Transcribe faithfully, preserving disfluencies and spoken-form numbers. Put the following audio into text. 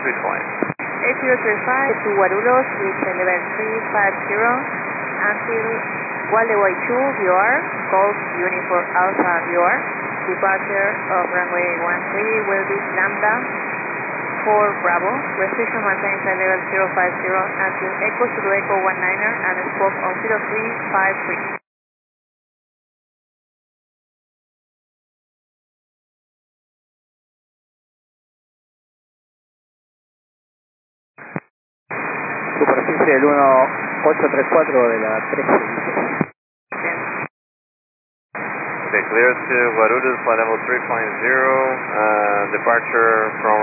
three twenty. eight zero three five to Guarulhos, reach level three five zero until Gualeguay two, V O R, Golf Uniform Alpha V O R. Departure of runway one three will be Lambda four Bravo. Restriction maintained at level zero five zero until Echo Zulu Echo one niner and scope on zero three five three. Superficie del uno ocho tres cuatro de la trece. Okay, clear to Guarulhos, flight level three point zero, uh, departure from